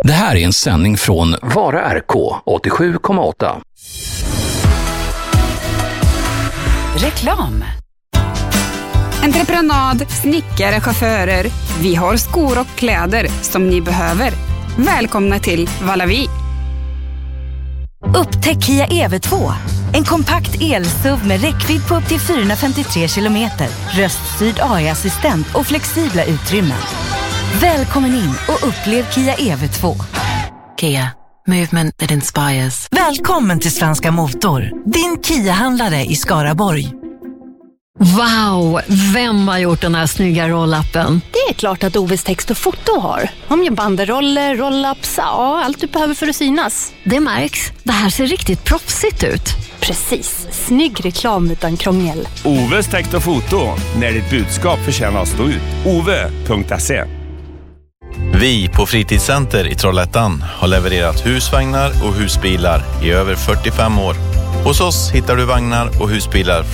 Det här är en sändning från Vara RK 87,8. Reklam. Entreprenad, snickare, chaufförer. Vi har skor och kläder som ni behöver. Välkomna till Valavi. Upptäck Kia EV2. En kompakt el-SUV med räckvidd på upp till 453 kilometer. Röststyrd AI-assistent och flexibla utrymmen. Välkommen in och upplev Kia EV2. Kia. Movement that inspires. Välkommen till Svenska Motor. Din Kia-handlare i Skaraborg. Wow, vem har gjort den här snygga roll-upen? Det är klart att Oves text och foto har. De gör banderoller, roll-ups, ja, allt du behöver för att synas. Det märks. Det här ser riktigt proffsigt ut. Precis. Snygg reklam utan krångel. Oves text och foto. När ditt budskap förtjänar att stå ut. Ove.se. Vi på Fritidscenter i Trollhättan har levererat husvagnar och husbilar i över 45 år. Hos oss hittar du vagnar och husbilar